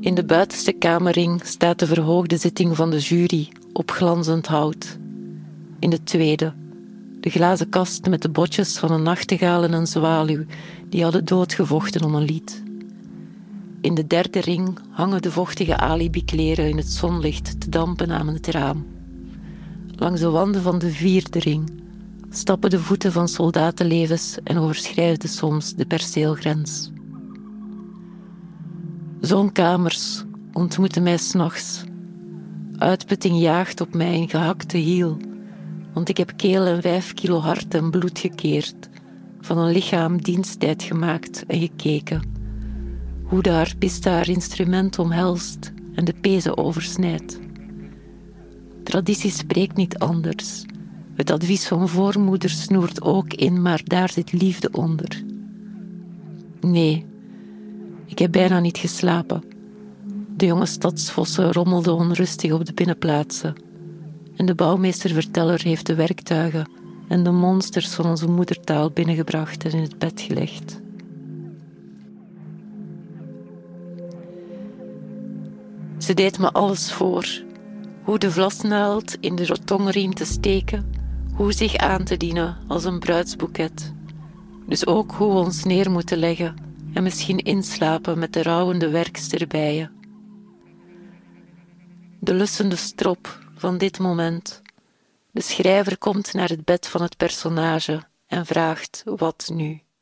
In de buitenste kamerring staat de verhoogde zitting van de jury op glanzend hout. In de tweede, de glazen kast met de botjes van een nachtegaal en een zwaluw die hadden doodgevochten om een lied. In de derde ring hangen de vochtige alibi-kleren in het zonlicht te dampen aan het raam. Langs de wanden van de vierde ring stappen de voeten van soldatenlevens en overschrijden soms de perceelgrens. Zo'n kamers ontmoeten mij 's nachts. Uitputting jaagt op mij een gehakte hiel, want ik heb keel en 5 kilo hart en bloed gekeerd, van een lichaam diensttijd gemaakt en gekeken. Hoe de harpiste haar instrument omhelst en de pezen oversnijdt. Traditie spreekt niet anders. Het advies van voormoeders snoert ook in, maar daar zit liefde onder. Nee, ik heb bijna niet geslapen. De jonge stadsvossen rommelden onrustig op de binnenplaatsen. En de bouwmeester-verteller heeft de werktuigen en de monsters van onze moedertaal binnengebracht en in het bed gelegd. Ze deed me alles voor. Hoe de vlasnaald in de rotongriem te steken, hoe zich aan te dienen als een bruidsboeket. Dus ook hoe we ons neer moeten leggen en misschien inslapen met de rouwende werkster bij je. De lussende strop van dit moment. De schrijver komt naar het bed van het personage en vraagt: wat nu?